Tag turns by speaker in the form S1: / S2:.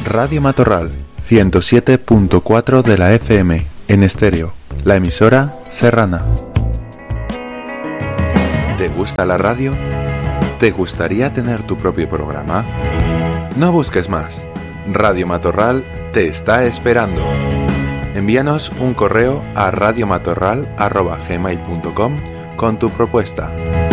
S1: Radio Matorral, 107.4 de la FM, en estéreo, la emisora serrana. ¿Te gusta la radio? ¿Te gustaría tener tu propio programa? No busques más. Radio Matorral te está esperando. Envíanos un correo a radiomatorral@gmail.com con tu propuesta.